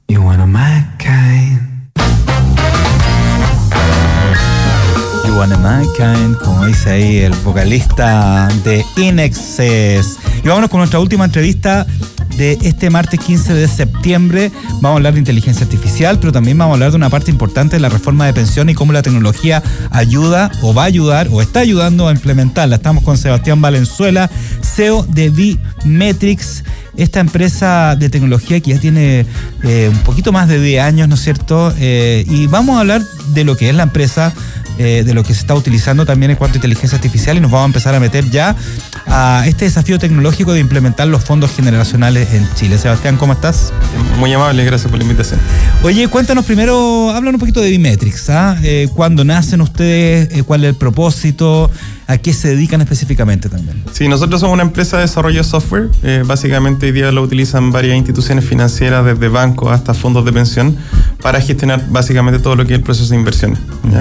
You wanna my kind. You wanna my kind, como dice ahí el vocalista de INXS. Y vámonos con nuestra última entrevista de este martes 15 de septiembre. Vamos a hablar de inteligencia artificial, pero también vamos a hablar de una parte importante de la reforma de pensiones y cómo la tecnología ayuda o va a ayudar o está ayudando a implementarla. Estamos con Sebastián Valenzuela, CEO de V-Metrix, esta empresa de tecnología que ya tiene un poquito más de 10 años, ¿no es cierto? Y vamos a hablar de lo que es la empresa, de lo que se está utilizando también en cuanto a inteligencia artificial, y nos vamos a empezar a meter ya a este desafío tecnológico de implementar los fondos generacionales en Chile. Sebastián, ¿cómo estás? Muy amable, gracias por la invitación. Oye, cuéntanos primero, háblanos un poquito de V-Metrix, ¿ah? ¿Cuándo nacen ustedes? ¿Cuál es el propósito? ¿A qué se dedican específicamente también? Sí, nosotros somos una empresa de desarrollo de software. Básicamente hoy día lo utilizan varias instituciones financieras, desde bancos hasta fondos de pensión, para gestionar básicamente todo lo que es el proceso de inversiones.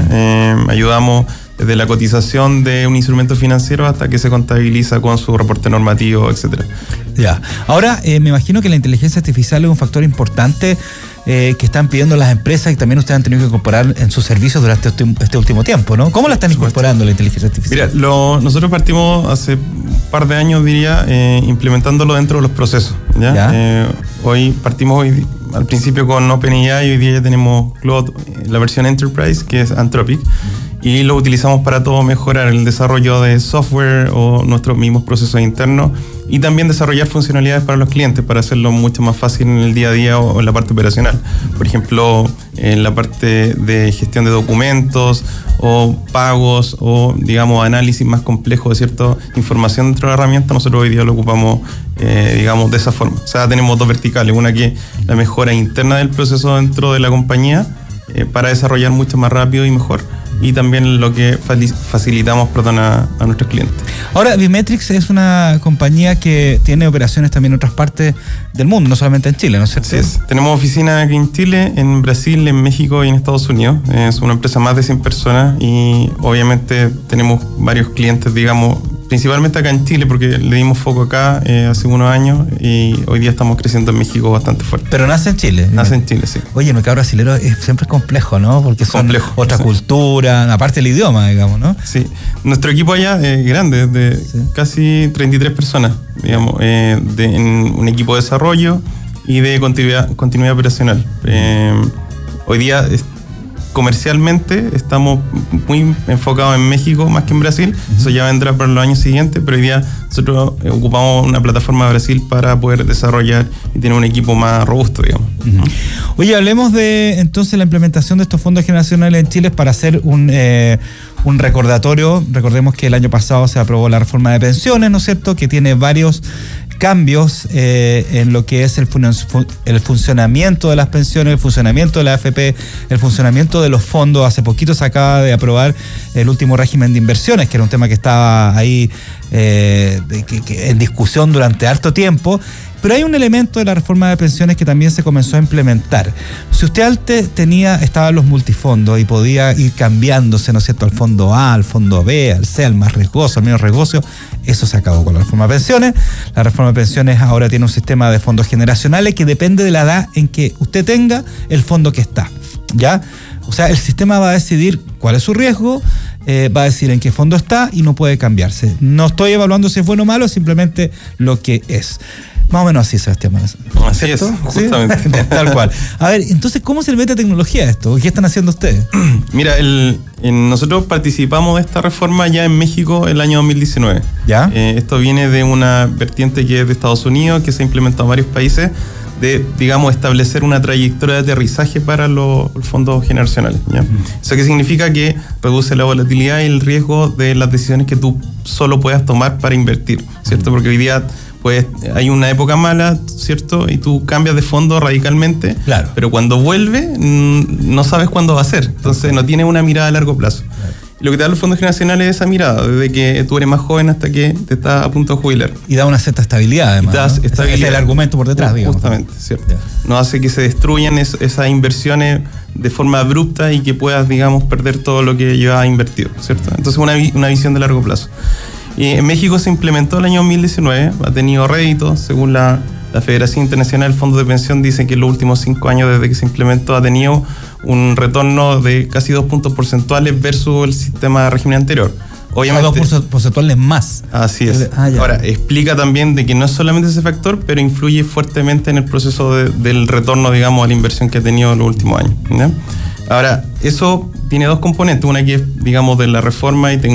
Ayudamos desde la cotización de un instrumento financiero hasta que se contabiliza con su reporte normativo, etcétera. Ya. Ahora, me imagino que la inteligencia artificial es un factor importante que están pidiendo las empresas y también ustedes han tenido que incorporar en sus servicios durante este último tiempo, ¿no? ¿Cómo la están incorporando la inteligencia artificial? Mira, nosotros partimos hace un par de años, diría, implementándolo dentro de los procesos. ¿Ya? Hoy partimos al principio con OpenAI y hoy día ya tenemos Claude, la versión Enterprise, que es Anthropic, y lo utilizamos para todo mejorar el desarrollo de software o nuestros mismos procesos internos, y también desarrollar funcionalidades para los clientes para hacerlo mucho más fácil en el día a día o en la parte operacional. Por ejemplo, en la parte de gestión de documentos o pagos o, digamos, análisis más complejo de cierta información dentro de la herramienta, nosotros hoy día lo ocupamos, digamos, de esa forma. O sea, tenemos dos verticales, una que es la mejora interna del proceso dentro de la compañía para desarrollar mucho más rápido y mejor, y también lo que facilitamos, a nuestros clientes. Ahora, V-Metrix es una compañía que tiene operaciones también en otras partes del mundo, no solamente en Chile, ¿no es cierto? Así es. Tenemos oficinas aquí en Chile, en Brasil, en México y en Estados Unidos. Es una empresa más de 100 personas y obviamente tenemos varios clientes, digamos, principalmente acá en Chile, porque le dimos foco acá hace unos años, y hoy día estamos creciendo en México bastante fuerte. Pero nace en Chile. Nace en Chile, sí. Oye, el mercado brasilero siempre es complejo, ¿no? Porque son otra cultura, aparte del idioma, digamos, ¿no? Sí. Nuestro equipo allá es grande, de casi 33 personas, digamos, en un equipo de desarrollo y de continuidad operacional. Hoy día comercialmente estamos muy enfocados en México más que en Brasil. Eso ya vendrá para los años siguientes, pero hoy día nosotros ocupamos una plataforma de Brasil para poder desarrollar y tener un equipo más robusto, digamos. Oye, hablemos de entonces la implementación de estos fondos generacionales en Chile para hacer un recordatorio. Recordemos que el año pasado se aprobó la reforma de pensiones, ¿no es cierto?, que tiene varios cambios en lo que es el funcionamiento de las pensiones, el funcionamiento de la AFP, el funcionamiento de los fondos. Hace poquito se acaba de aprobar el último régimen de inversiones, que era un tema que estaba ahí en discusión durante harto tiempo. Pero hay un elemento de la reforma de pensiones que también se comenzó a implementar. Si usted antes estaban los multifondos y podía ir cambiándose, ¿no es cierto?, al fondo A, al fondo B, al C, al más riesgoso, al menos riesgoso, eso se acabó con la reforma de pensiones. La reforma de pensiones ahora tiene un sistema de fondos generacionales que depende de la edad en que usted tenga el fondo que está, ¿ya? O sea, el sistema va a decidir cuál es su riesgo, va a decir en qué fondo está y no puede cambiarse. No estoy evaluando si es bueno o malo, simplemente lo que es. Más o menos así, Sebastián. Así es, justamente. ¿Sí? Tal cual. A ver, entonces, ¿cómo se le mete tecnología a esto? ¿Qué están haciendo ustedes? Mira, nosotros participamos de esta reforma ya en México el año 2019. ¿Ya? Esto viene de una vertiente que es de Estados Unidos, que se ha implementado en varios países, de, digamos, establecer una trayectoria de aterrizaje para los fondos generacionales, ¿ya? Eso que significa que reduce la volatilidad y el riesgo de las decisiones que tú solo puedas tomar para invertir, ¿cierto? Porque hoy día pues hay una época mala, ¿cierto? Y tú cambias de fondo radicalmente, claro, pero cuando vuelve no sabes cuándo va a ser. Entonces no tienes una mirada a largo plazo. Claro. Lo que te da los fondos generacionales es esa mirada, desde que tú eres más joven hasta que te estás a punto de jubilar. Y da una cierta estabilidad, además, ¿no? Estabilidad. Ese es el argumento por detrás, digamos. Justamente, ¿cierto? Yeah. No hace que se destruyan esas inversiones de forma abrupta y que puedas, digamos, perder todo lo que llevas invertido, ¿cierto? Entonces una visión de largo plazo. Y en México se implementó el año 2019, ha tenido réditos según la La Federación Internacional del Fondo de Pensión dice que en los últimos 5 años desde que se implementó ha tenido un retorno de casi 2 puntos porcentuales versus el sistema de régimen anterior. Obviamente, 2 porcentuales más. Así es. Ahora, explica también de que no es solamente ese factor, pero influye fuertemente en el proceso del retorno, digamos, a la inversión que ha tenido en los últimos años, ¿ya? Ahora, eso tiene 2 componentes. Una que es, digamos, de la reforma y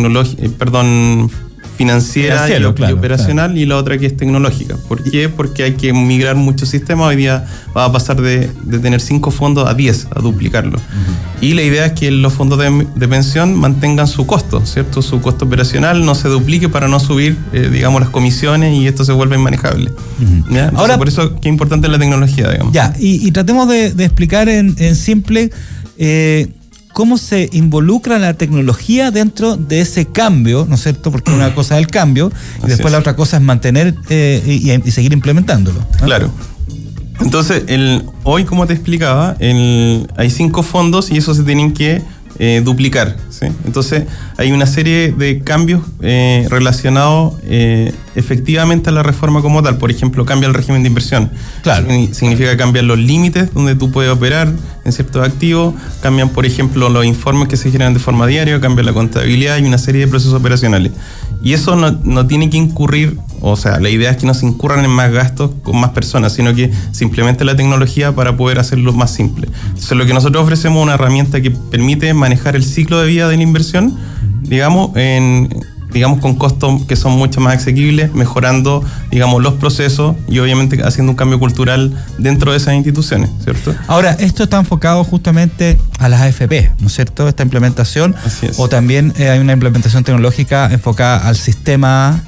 financiera y operacional, claro. Y la otra que es tecnológica. ¿Por qué? Porque hay que migrar muchos sistemas. Hoy día va a pasar de tener 5 fondos a 10, a duplicarlo. Y la idea es que los fondos de pensión mantengan su costo, ¿cierto? Su costo operacional no se duplique para no subir, digamos, las comisiones y esto se vuelve inmanejable. ¿Ya? Ahora, por eso que es importante la tecnología, digamos. Ya, y tratemos de explicar en simple cómo se involucra la tecnología dentro de ese cambio, ¿no es cierto? Porque una cosa es el cambio y después la otra cosa es mantener y seguir implementándolo, ¿no? Claro. Entonces, hoy, como te explicaba, hay 5 fondos y esos se tienen que duplicar, ¿sí? Entonces, hay una serie de cambios relacionados efectivamente a la reforma como tal. Por ejemplo, cambia el régimen de inversión. Claro. Significa cambiar los límites donde tú puedes operar en ciertos activos, cambian, por ejemplo, los informes que se generan de forma diaria, cambia la contabilidad y una serie de procesos operacionales. Y eso no tiene que incurrir, o sea, la idea es que no se incurran en más gastos con más personas, sino que se implemente la tecnología para poder hacerlo más simple. Entonces, lo que nosotros ofrecemos es una herramienta que permite manejar el ciclo de vida de la inversión, digamos, con costos que son mucho más asequibles, mejorando, digamos, los procesos y obviamente haciendo un cambio cultural dentro de esas instituciones, ¿cierto? Ahora, esto está enfocado justamente a las AFP, ¿no es cierto? Esta implementación. Así es. O también hay una implementación tecnológica enfocada al sistema,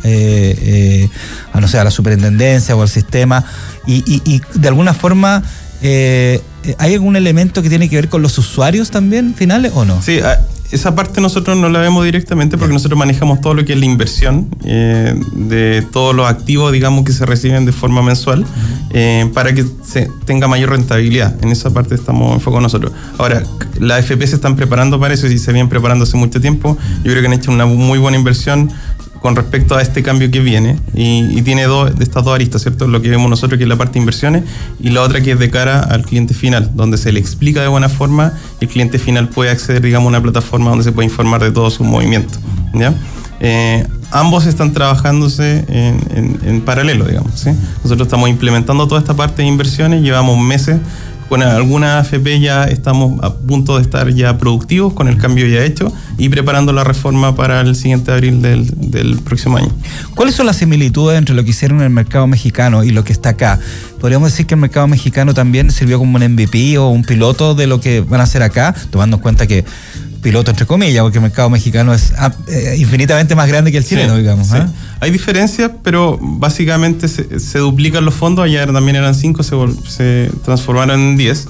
no sé, a la superintendencia o al sistema, y de alguna forma ¿hay algún elemento que tiene que ver con los usuarios también finales o no? Sí, esa parte nosotros no la vemos directamente porque nosotros manejamos todo lo que es la inversión de todos los activos, digamos, que se reciben de forma mensual para que se tenga mayor rentabilidad. En esa parte estamos enfocados nosotros. Ahora, las AFP se están preparando para eso y se vienen preparando hace mucho tiempo. Yo creo que han hecho una muy buena inversión con respecto a este cambio que viene y tiene estas 2 aristas, ¿cierto? Lo que vemos nosotros, que es la parte de inversiones, y la otra que es de cara al cliente final, donde se le explica de buena forma y el cliente final puede acceder, digamos, a una plataforma donde se puede informar de todos sus movimientos, ¿ya? Ambos están trabajándose en paralelo, digamos, ¿sí? Nosotros estamos implementando toda esta parte de inversiones, llevamos meses. Con algunas AFP ya estamos a punto de estar ya productivos con el cambio ya hecho y preparando la reforma para el siguiente abril del próximo año. ¿Cuáles son las similitudes entre lo que hicieron en el mercado mexicano y lo que está acá? ¿Podríamos decir que el mercado mexicano también sirvió como un MVP o un piloto de lo que van a hacer acá, tomando en cuenta que piloto entre comillas, porque el mercado mexicano es infinitamente más grande que el chileno, digamos? Sí. Hay diferencias, pero básicamente se duplican los fondos. Allá también eran 5, se transformaron en 10.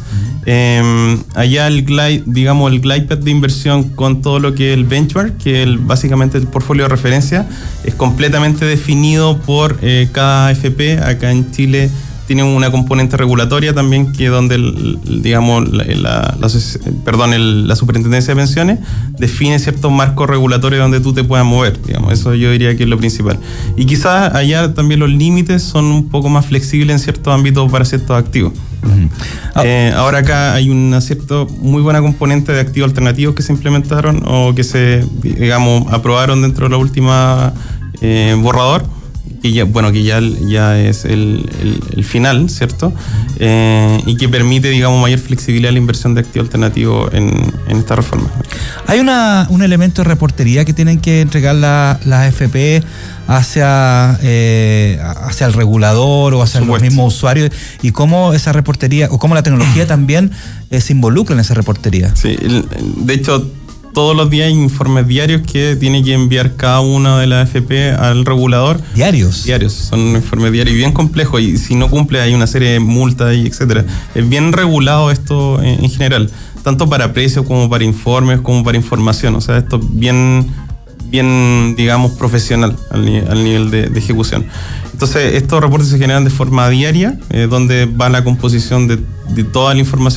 Allá el glide path de inversión con todo lo que es el benchmark, que básicamente el portfolio de referencia, es completamente definido por cada AFP. Acá en Chile tiene una componente regulatoria también, que donde la Superintendencia de Pensiones define ciertos marcos regulatorios donde tú te puedas mover, digamos. Eso yo diría que es lo principal. Y quizás allá también los límites son un poco más flexibles en ciertos ámbitos para ciertos activos. Ahora acá hay una muy buena componente de activos alternativos que se implementaron o que se, digamos, aprobaron dentro de la última borrador. Y ya es el final, ¿cierto? Y que permite, digamos, mayor flexibilidad a la inversión de activo alternativo en esta reforma. Hay un elemento de reportería que tienen que entregar las AFP hacia el regulador o hacia los mismos usuarios, y cómo esa reportería o cómo la tecnología también se involucra en esa reportería. Sí, de hecho, todos los días hay informes diarios que tiene que enviar cada una de las AFP al regulador. ¿Diarios? Diarios, son informes diarios y bien complejos, y si no cumple hay una serie de multas y etcétera. Es bien regulado esto en general, tanto para precios como para informes, como para información. O sea, esto es bien, digamos, profesional al nivel de ejecución. Entonces, estos reportes se generan de forma diaria, donde va la composición de toda la información